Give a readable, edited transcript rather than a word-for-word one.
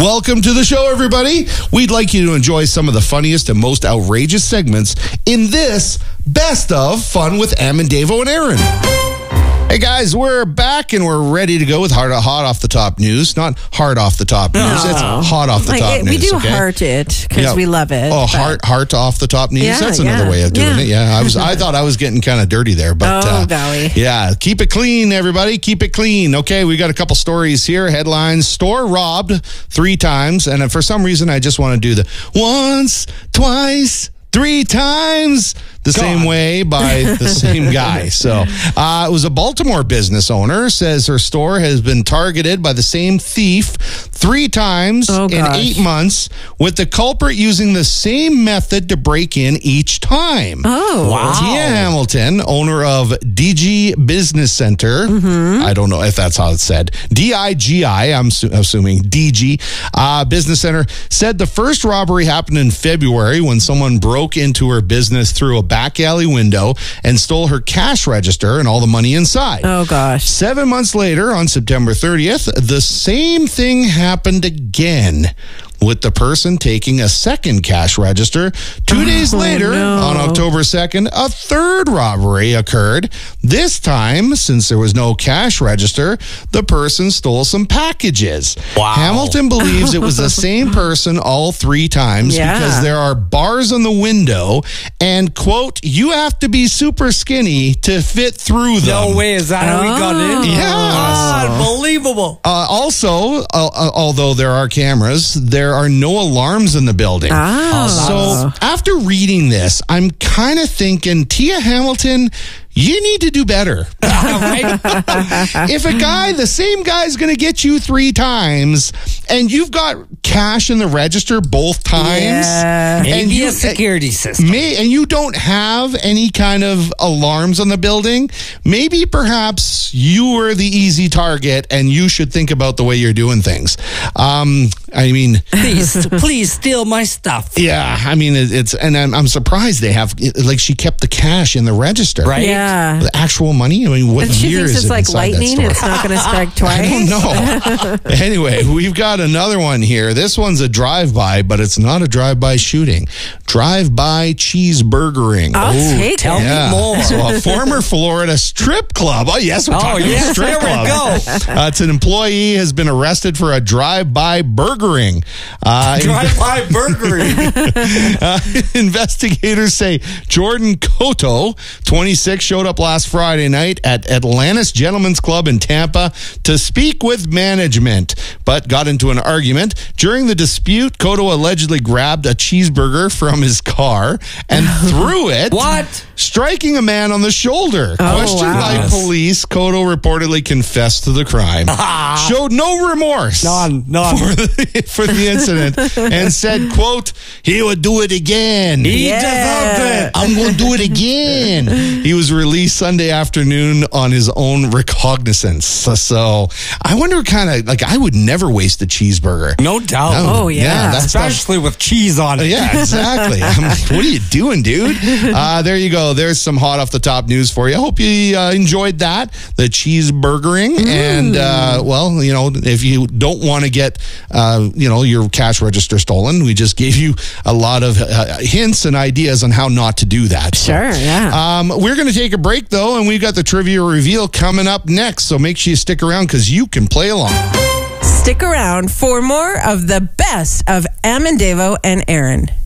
Welcome to the show, everybody. We'd like you to enjoy some of the funniest and most outrageous segments in this Best of Fun with Am and Davo and Aaron. Hey guys, we're back and we're ready to go with hot off the top news. Not hard off the top news. It's hot off the top news. We do heart it because we love it. Oh, heart off the top news. That's another way of doing it. Yeah, I thought I was getting kind of dirty there, but golly. Yeah, keep it clean, everybody. Keep it clean. Okay, we got a couple stories here. Headlines: store robbed 3 times, and for some reason, I just want to do the once, twice, 3 times the same way by the same guy. So it was a Baltimore business owner says her store has been targeted by the same thief 3 times in 8 months, with the culprit using the same method to break in each time. Oh, wow. Tia Hamilton, owner of DG Business Center. I don't know if that's how it's said. DIGI, I'm assuming DG Business Center, said the first robbery happened in February when someone broke into her business through a back alley window and stole her cash register and all the money inside. Oh, gosh. 7 months later, on September 30th, the same thing happened again, with the person taking a second cash register. 2 days later, on October 2nd, a third robbery occurred. This time, since there was no cash register, the person stole some packages. Wow. Hamilton believes it was the same person all 3 times because there are bars on the window and, quote, you have to be super skinny to fit through them. No way, is that how we got in? Yes. Unbelievable. Also, although there are cameras, there are no alarms in the building. So after reading this, I'm kind of thinking, Tia Hamilton, you need to do better. If the same guy's going to get you 3 times and you've got cash in the register both times, and you a security system, and you don't have any kind of alarms on the building, maybe perhaps you were the easy target and you should think about the way you're doing things. I mean, please steal my stuff. Yeah, I mean, and I'm surprised they have, like, she kept the cash in the register, right? Yeah, the actual money. I mean, what and she years thinks it's like lightning. It's not going to strike twice. I don't know. Anyway, we've got another one here. This one's a drive-by, but it's not a drive-by shooting. Drive-by cheeseburgering. Tell me more. So a former Florida strip club. Oh, yes, we're talking about strip club. There we go. It's an employee has been arrested for a drive-by burgering. Drive-by burgering. Investigators say Jordan Cotto, 26, showed up last Friday night at Atlantis Gentlemen's Club in Tampa to speak with management, but got into an argument. During the dispute, Cotto allegedly grabbed a cheeseburger from his car and threw it. What? Striking a man on the shoulder. Questioned by police, Cotto reportedly confessed to the crime. Showed no remorse. None. For the incident, and said, quote, he would do it again. He deserved it. I'm going to do it again. He was released Sunday afternoon on his own recognizance. So I wonder I would never waste a cheeseburger. No doubt. Especially with cheese on it. Yeah, exactly. I'm like, what are you doing, dude? There you go. There's some hot off the top news for you. I hope you enjoyed that, the cheeseburgering. And, if you don't want to get, your cash register stolen, we just gave you a lot of hints and ideas on how not to do that. Sure, yeah. We're going to take a break, though, and we've got the trivia reveal coming up next. So make sure you stick around because you can play along. Stick around for more of the best of Am and Davo and Aaron.